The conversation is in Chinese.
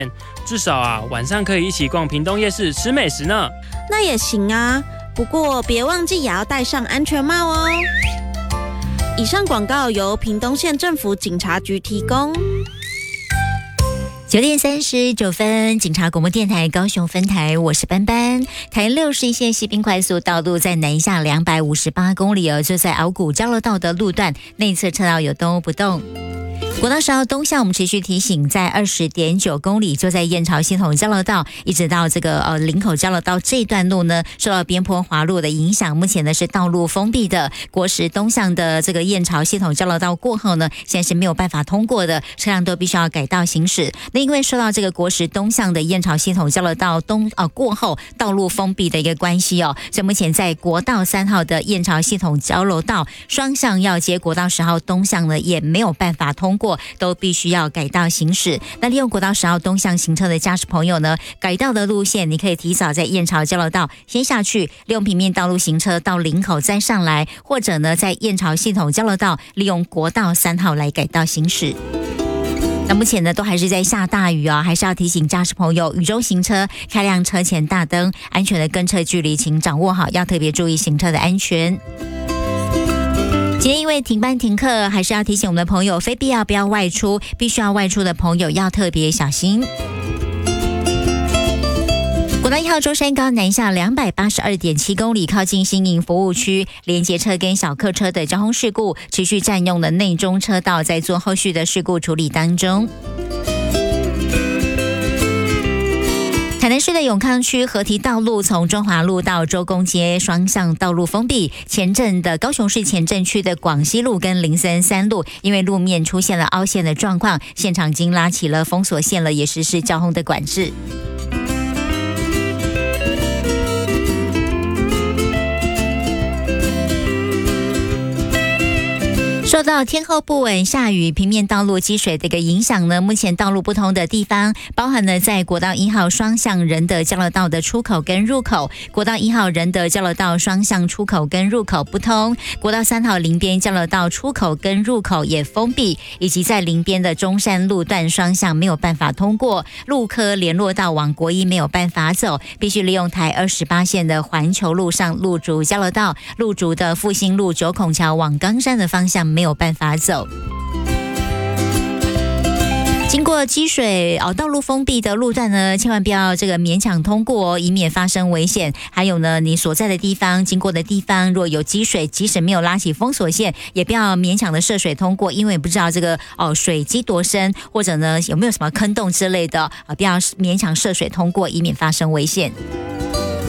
至少啊，晚上可以一起逛屏东夜市吃美食呢。 那也行啊，不过别忘记也要戴上安全帽哦。以上广告由屏东县政府警察局提供。 9:39，警察广播电台高雄分台，我是班班。台61线西滨快速道路在南下258公里就在鳌谷交流道的路段内侧车道有动不动。国道10号东向，我们持续提醒，在20.9公里就在燕巢系统交流道，一直到这个林口交流道这一段路呢，受到边坡滑路的影响，目前呢是道路封闭的。国十东向的这个燕巢系统交流道过后呢，现在是没有办法通过的，车辆都必须要改道行驶。那因为受到这个国十东向的燕巢系统交流道过后道路封闭的一个关系所以目前在国道3号的燕巢系统交流道双向要接国道10号东向呢，也没有办法通过，都必须要改道行驶。那利用国道10号东向行车的驾驶朋友呢，改道的路线你可以提早在燕巢交流道先下去，利用平面道路行车到林口再上来，或者呢在燕巢系统交流道利用国道3号来改道行驶。那目前呢都还是在下大雨还是要提醒驾驶朋友，雨中行车开亮车前大灯，安全的跟车距离请掌握好，要特别注意行车的安全。今天因为停班停课，还是要提醒我们的朋友，非必要不要外出，必须要外出的朋友要特别小心。国道1号中山高南下282.7公里，靠近新营服务区，连接车跟小客车的交通事故持续占用了内中车道，在做后续的事故处理当中。台南市的永康区河堤道路从中华路到周公街双向道路封闭，前镇的高雄市前镇区的广西路跟林森3路因为路面出现了凹陷的状况，现场已经拉起了封锁线了，也实施交通的管制。受到天候不稳、下雨、平面道路积水的一个影响呢，目前道路不通的地方，包含了在国道1号双向仁德交流道的出口跟入口，国道1号仁德交流道双向出口跟入口不通，国道3号林边交流道出口跟入口也封闭，以及在林边的中山路段双向没有办法通过，路科联络道往国一没有办法走，必须利用台28线的环球路上路竹交流道，路竹的复兴路九孔桥往冈山的方向没有办法走。经过积水道路封闭的路段呢，千万不要勉强通过以免发生危险。还有呢，你所在的地方、经过的地方，若有积水，即使没有拉起封锁线，也不要勉强的涉水通过，因为不知道水积多深，或者呢有没有什么坑洞之类的不要勉强涉水通过，以免发生危险。